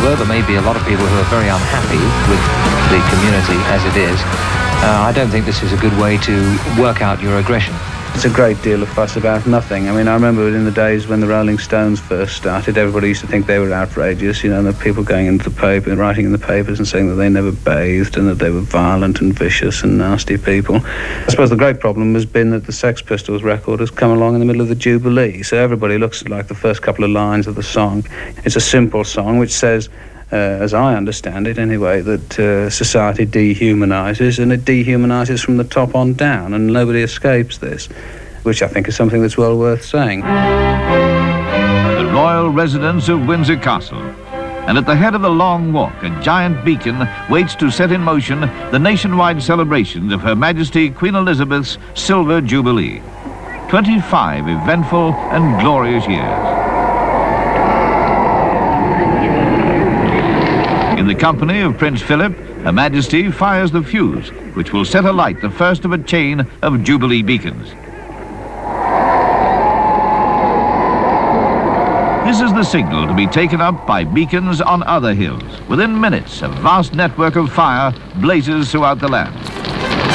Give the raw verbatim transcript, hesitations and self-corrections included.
although there may be a lot of people who are very unhappy with the community as it is, uh, I don't think this is a good way to work out your aggression. It's a great deal of fuss about nothing. I mean, I remember in the days when the Rolling Stones first started, everybody used to think they were outrageous, you know, the people going into the paper and writing in the papers and saying that they never bathed and that they were violent and vicious and nasty people. I suppose the great problem has been that the Sex Pistols record has come along in the middle of the Jubilee, so everybody looks at like the first couple of lines of the song. It's a simple song which says, Uh, as I understand it anyway, that uh, society dehumanises, and it dehumanises from the top on down, and nobody escapes this, which I think is something that's well worth saying. The royal residence of Windsor Castle, and at the head of the Long Walk, a giant beacon waits to set in motion the nationwide celebrations of Her Majesty Queen Elizabeth's Silver Jubilee. twenty-five eventful and glorious years. In the company of Prince Philip, Her Majesty fires the fuse, which will set alight the first of a chain of Jubilee beacons. This is the signal to be taken up by beacons on other hills. Within minutes, a vast network of fire blazes throughout the land.